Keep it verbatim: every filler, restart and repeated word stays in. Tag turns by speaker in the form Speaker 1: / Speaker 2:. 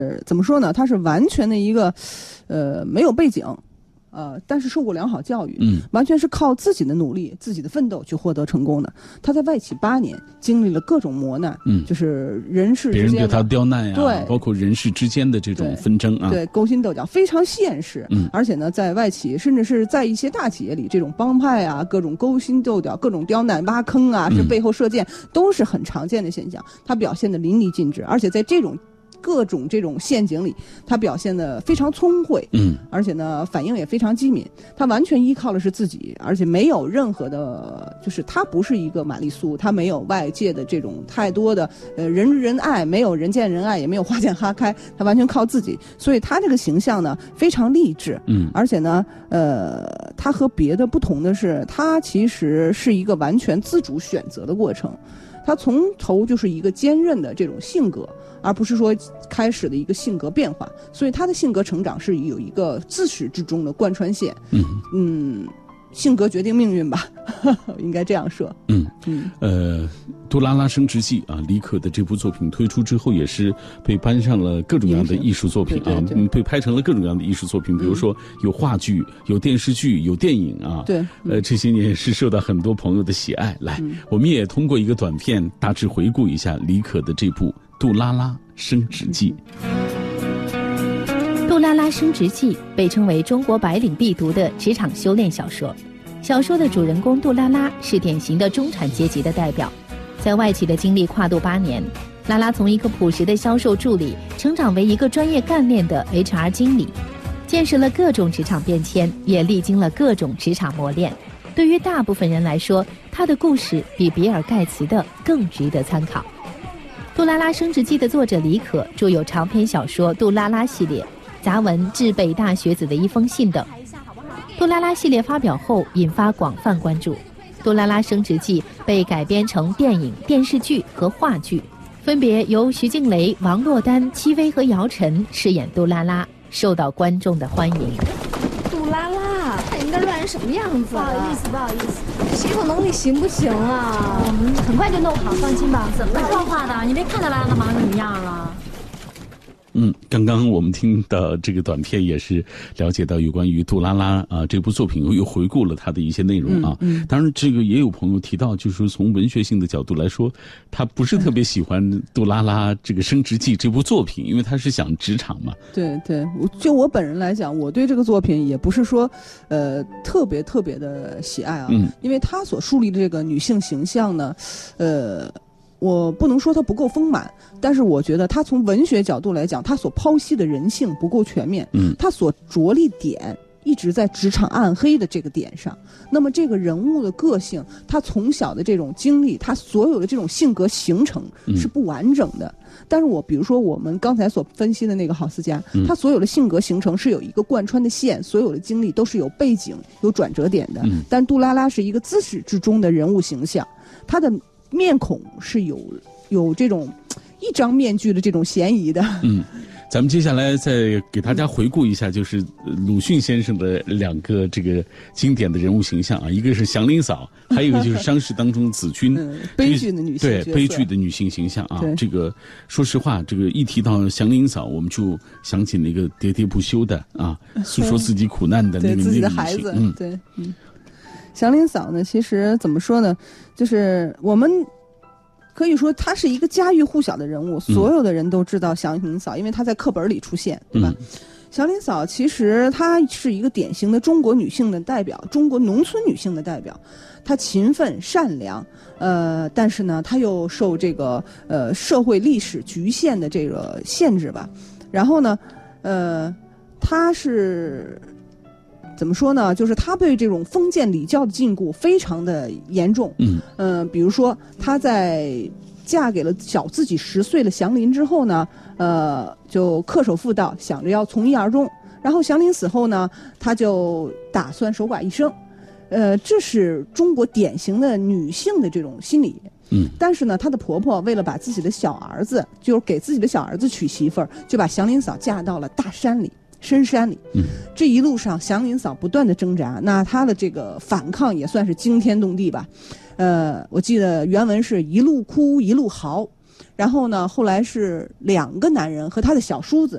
Speaker 1: 呃，怎么说呢？他是完全的一个，呃，没有背景，呃，但是受过良好教育，
Speaker 2: 嗯，
Speaker 1: 完全是靠自己的努力、自己的奋斗去获得成功的。他在外企八年，经历了各种磨难，
Speaker 2: 嗯，
Speaker 1: 就是人事之间
Speaker 2: 别人对他刁难呀，
Speaker 1: 对，
Speaker 2: 包括人事之间的这种纷争啊，
Speaker 1: 对，勾心斗角，非常现实。
Speaker 2: 嗯，
Speaker 1: 而且呢，在外企，甚至是在一些大企业里，这种帮派啊、各种勾心斗角、各种刁难、挖坑啊，是背后射箭，嗯、都是很常见的现象。他表现得淋漓尽致，而且在这种各种这种陷阱里，他表现得非常聪慧，
Speaker 2: 嗯，
Speaker 1: 而且呢反应也非常机敏。他完全依靠的是自己，而且没有任何的，就是他不是一个玛丽苏，他没有外界的这种太多的呃人人爱，没有人见人爱，也没有花见花开，他完全靠自己。所以他这个形象呢非常励志，
Speaker 2: 嗯，
Speaker 1: 而且呢呃他和别的不同的是，他其实是一个完全自主选择的过程。他从头就是一个坚韧的这种性格，而不是说开始的一个性格变化，所以他的性格成长是有一个自始至终的贯穿线。
Speaker 2: 嗯
Speaker 1: 嗯，性格决定命运吧，应该这样说。
Speaker 2: 嗯嗯，呃，杜拉拉升职记啊，李可的这部作品推出之后，也是被搬上了各种各样的艺术作品啊，
Speaker 1: 对对对，
Speaker 2: 被拍成了各种各样的艺术作品，比如说有话剧、有电视剧、有电影啊。
Speaker 1: 对，
Speaker 2: 呃，这些年也是受到很多朋友的喜爱。来，嗯、我们也通过一个短片，大致回顾一下李可的这部《杜拉拉升职记》。
Speaker 3: 《杜拉拉升职记》被称为中国白领必读的职场修炼小说。小说的主人公杜拉拉是典型的中产阶级的代表，在外企的经历跨度八年，拉拉从一个朴实的销售助理成长为一个专业干练的 H R 经理，见识了各种职场变迁，也历经了各种职场磨练。对于大部分人来说，他的故事比比尔盖茨的更值得参考。《杜拉拉升职记》的作者李可著有长篇小说《杜拉拉》系列、杂文《致北大学子的一封信》等。杜拉拉系列发表后引发广泛关注，杜拉拉升职记被改编成电影、电视剧和话剧，分别由徐静蕾、王珞丹、戚薇和姚晨饰演杜拉拉，受到观众的欢迎。
Speaker 4: 杜拉拉，看你们这乱成什么样子？
Speaker 5: 不好意思，不好意思，
Speaker 4: 洗口能力行不行啊？
Speaker 5: 我们很快就弄好，放心吧。怎么说话的？你没看到拉拉的忙成什么样了？
Speaker 2: 嗯，刚刚我们听的这个短片也是了解到有关于杜拉拉啊这部作品，又回顾了它的一些内容啊。
Speaker 1: 嗯嗯、
Speaker 2: 当然，这个也有朋友提到，就是说从文学性的角度来说，他不是特别喜欢杜拉拉这个升职记这部作品，因为他是讲职场嘛。
Speaker 1: 对对，就我本人来讲，我对这个作品也不是说呃特别特别的喜爱啊，
Speaker 2: 嗯，
Speaker 1: 因为他所树立的这个女性形象呢，呃。我不能说它不够丰满，但是我觉得它从文学角度来讲，它所剖析的人性不够全面，
Speaker 2: 嗯，
Speaker 1: 它所着力点一直在职场暗黑的这个点上。那么这个人物的个性，他从小的这种经历，他所有的这种性格形成是不完整的。嗯、但是我比如说我们刚才所分析的那个郝思嘉，嗯、他所有的性格形成是有一个贯穿的线，所有的经历都是有背景、有转折点的。
Speaker 2: 嗯、
Speaker 1: 但杜拉拉是一个自始至终的人物形象，他的面孔是有有这种一张面具的这种嫌疑的。
Speaker 2: 嗯，咱们接下来再给大家回顾一下，就是鲁迅先生的两个这个经典的人物形象啊，一个是祥林嫂，还有一个就是伤逝当中子君，
Speaker 1: 嗯、悲剧的女性
Speaker 2: 对悲剧的女性形象啊。这个说实话，这个一提到祥林嫂，我们就想起那个喋喋不休的啊，诉说自己苦难的那个
Speaker 1: 自己的孩子，嗯，对，嗯。祥林嫂呢，其实怎么说呢，就是我们可以说她是一个家喻户晓的人物，所有的人都知道祥林嫂，因为她在课本里出现，对吧？
Speaker 2: 嗯、
Speaker 1: 祥林嫂其实她是一个典型的中国女性的代表，中国农村女性的代表。她勤奋善良，呃，但是呢，她又受这个呃社会历史局限的这个限制吧。然后呢，呃，她是。怎么说呢？就是他对这种封建礼教的禁锢非常的严重。
Speaker 2: 嗯，
Speaker 1: 呃，比如说他在嫁给了小自己十岁的祥林之后呢，呃，就恪守妇道，想着要从一而终。然后祥林死后呢，他就打算守寡一生。呃，这是中国典型的女性的这种心理。
Speaker 2: 嗯，
Speaker 1: 但是呢，她的婆婆为了把自己的小儿子，就是给自己的小儿子娶媳妇儿，就把祥林嫂嫁到了大山里。深山里，
Speaker 2: 嗯，
Speaker 1: 这一路上祥林嫂不断的挣扎，那她的这个反抗也算是惊天动地吧。呃，我记得原文是一路哭一路嚎，然后呢，后来是两个男人和他的小叔子